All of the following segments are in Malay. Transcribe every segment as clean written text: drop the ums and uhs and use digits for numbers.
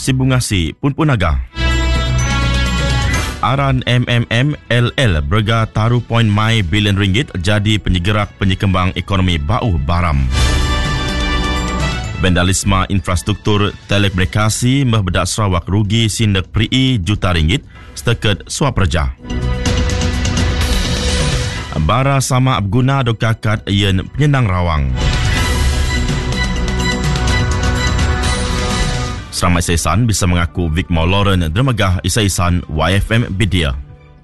Sibungasi Punpunaga. Aran MMMLL berga taruh poin mai bilion ringgit jadi penyegerak penyekembang ekonomi bau baram. Vandalisme infrastruktur telekomunikasi Bedak Sarawak rugi sindak peri juta ringgit setakat suap reja. Bara sama berguna dok kakat yen penyenang rawang. Seramai Isaisan bisa mengaku Vic Lauren dermagah Isaisan YFM Bidia.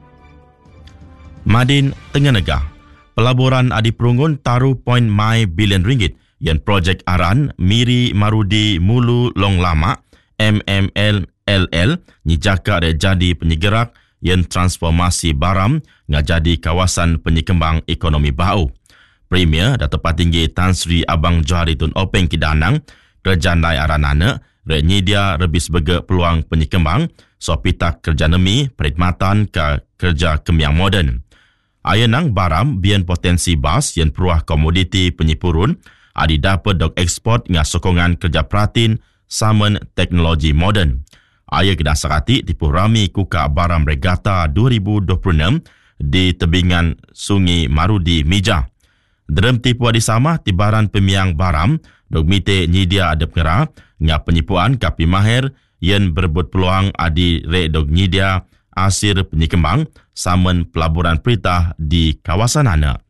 Madin Tengganaga. Pelaburan Adi Perunggun taruh poin mai bilion ringgit yang projek Aran Miri Marudi Mulu Long Lama MMLLL nyijaka jadi penyegerak yang transformasi baram ngajadi kawasan penyekembang ekonomi bau. Premier Datuk Patinggi Tan Sri Abang Johari Tun Openg Kidanang kerjaan lai Aranana renyidia rebis bega peluang penyekembang sopitak kerja nemi perkhidmatan ke kerja kemiang moden. Ayenang baram bian potensi bas yang peruah komoditi penyipurun adi dapat dok ekspor ngah sokongan kerja pratin samen teknologi moden. Aya kena sakati tipu rami kuka baram regata 2026 di tebingan Sungai Marudi Mija. Derem tipu adi sama tibaran pemiang baram dok mite nyidia adep ngera ngah penyipuan kapi mahir yang berebut peluang adi re dok nyidia asir penyekembang samen pelaburan peritah di kawasan ana.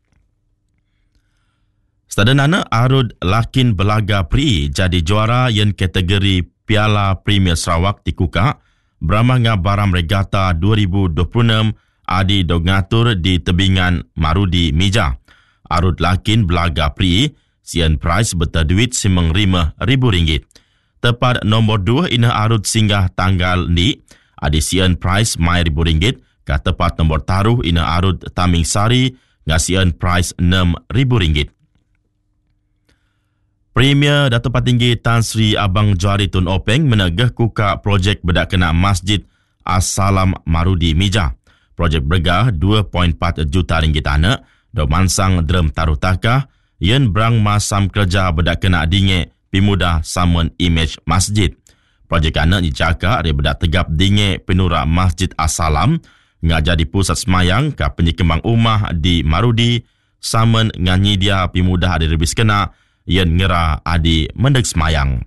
Sedanana Arud Lakin Belaga Pri jadi juara yang kategori Piala Premier Sarawak di Kuka beramah ngah baram regata 2026 adi dok ngatur di tebingan Marudi Mija. Arud Lakin Belaga Pri sian price bertaduit RM5,000. Tepat nombor 2 ina arut singgah tanggal ni adi sian price mai RM1,000 ka tepat nombor taruh ina arut Taming Sari ngasian price RM6,000. Premier Datuk Patinggi Tan Sri Abang Johari Tun Openg menegah kuka projek bedak kena Masjid As-Salam Marudi Mija. Projek bergah 2.4 juta ringgit anak do mansang drem taruh takah yen brang masam kerja bedak kena dinge pimudah samun image masjid. Projek anak dijaka dari bedak tegap dinge penura Masjid As-Salam ngajak di pusat semayang ke penyekembang umah di Marudi samun nganyidia pimudah ada rebis kena yang ngera adi mendek semayang.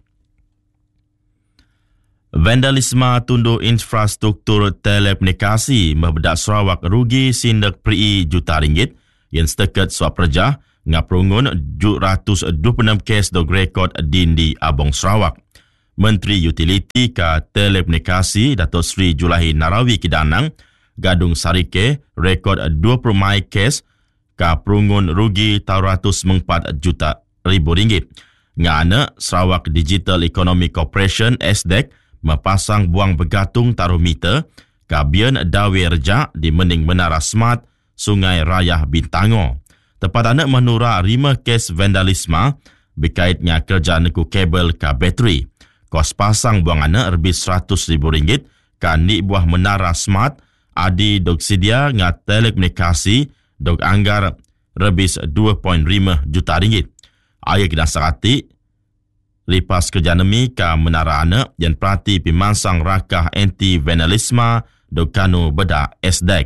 Vandalisme tunduh infrastruktur telekomunikasi Bedak Sarawak rugi sindak peri juta ringgit yang setakat suap rejah ngaprungun 226 kes dog rekod di Abong Sarawak. Menteri Utiliti ke Telekomunikasi Datuk Sri Julahi Narawi Kidanang Gadung Sarike rekod 20 mai kes ke perungun rugi 404 juta ribu ringgit. Ngana Sarawak Digital Economy Corporation SDEC mepasang buang bergatung taruh meter ke bian dawe rejak di Mening Menara Smart Sungai Raya Bintango. Tepat anak menura 5 kes vandalisme berkaitnya kerja neku kabel ke bateri. Kos pasang buang anak lebih RM100,000 kan ni buah menara smart adi dok sedia ngah telekomunikasi dok anggar lebih 2.5 juta ringgit. Ayah kena sakati lipas kerja nemi ke menara anak yang perhati pimansang rakah anti vandalisme dok kanu bedak SDEC.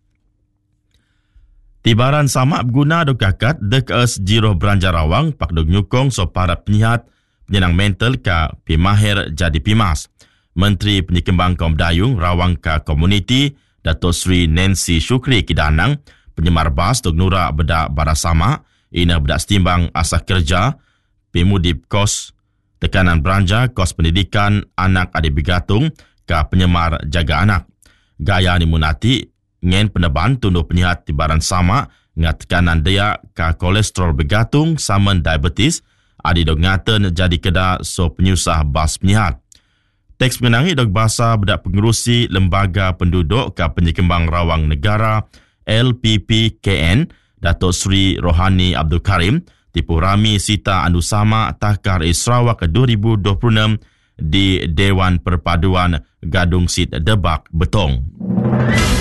Tibaran sama berguna dok kakat dek jiroh Belanja Rawang pak dok nyukong so para penyihat penyenang mental ke pimahir jadi pimas. Menteri Penyekembang Kaum Dayung Rawang ke Komuniti Datuk Sri Nancy Shukri Kidanang penyemar bas dok nura bedak barasama ina bedak setimbang asas kerja pimudip kos tekanan belanja kos pendidikan anak adik bergatung ke penyemar jaga anak. Gaya ni munati ngen peneban tunduh penyihat tibaran sama ngat tekanan dia ke kolesterol bergatung saman diabetes adi dok ngaten jadi kedah so penyusah bas penyihat. Teks menangi dok bahasa bedak pengerusi Lembaga Penduduk ke Penyekembang Rawang Negara LPPKN Datuk Sri Rohani Abdul Karim tipu rami sita Andusama Takar Sarawak 2026 di Dewan Perpaduan Gadung Sit Debak Betong.